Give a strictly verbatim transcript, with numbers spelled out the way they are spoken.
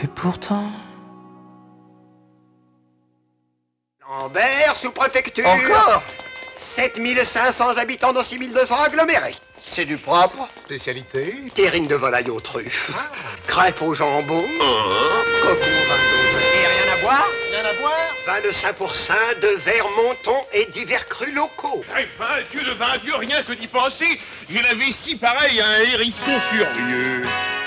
Et pourtant... Lambert, sous-préfecture. Encore sept mille cinq cents habitants dans six mille deux cents agglomérés. C'est du propre. Spécialité terrine de volaille aux truffes. Ah. Crêpes au jambon. Oh. Coco vingt-deux. Et rien à boire? Rien à boire? vingt-cinq pour cent de verre monton et divers crus locaux. Eh ben, Dieu de vingt Dieu, rien que d'y penser, j'ai la vessie pareille à un hérisson furieux.